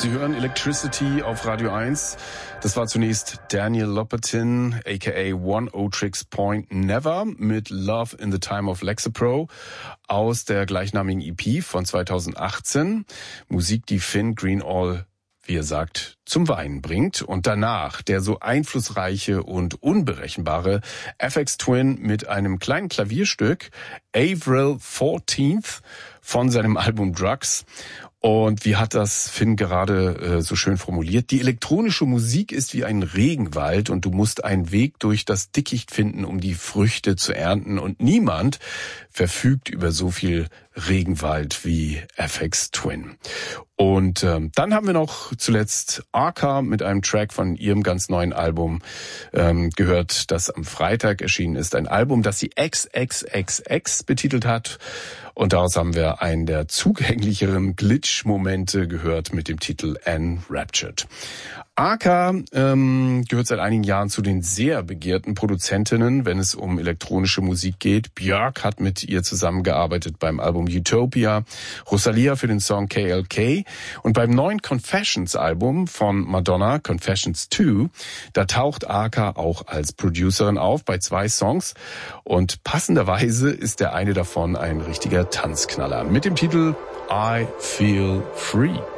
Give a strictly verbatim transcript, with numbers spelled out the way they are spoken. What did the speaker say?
Sie hören Electricity auf Radio eins. Das war zunächst Daniel Lopatin, aka One Otrix Point Never mit Love in the Time of Lexapro aus der gleichnamigen E P von zweitausendachtzehn. Musik, die Finn Greenall, wie er sagt, zum Weinen bringt. Und danach der so einflussreiche und unberechenbare F X Twin mit einem kleinen Klavierstück, Avril fourteenth, von seinem Album Drugs. Und wie hat das Finn gerade äh, so schön formuliert? Die elektronische Musik ist wie ein Regenwald und du musst einen Weg durch das Dickicht finden, um die Früchte zu ernten. Und niemand verfügt über so viel Regenwald wie F X Twin. Und ähm, dann haben wir noch zuletzt Arca mit einem Track von ihrem ganz neuen Album ähm, gehört, das am Freitag erschienen ist. Ein Album, das sie X X X X betitelt hat. Und daraus haben wir einen der zugänglicheren Glitch-Momente gehört mit dem Titel Enraptured. Arca ähm, gehört seit einigen Jahren zu den sehr begehrten Produzentinnen, wenn es um elektronische Musik geht. Björk hat mit ihr zusammengearbeitet beim Album Utopia, Rosalia für den Song K L K und beim neuen Confessions-Album von Madonna, Confessions two, da taucht Arca auch als Producerin auf bei zwei Songs und passenderweise ist der eine davon ein richtiger Tanzknaller mit dem Titel I Feel Free.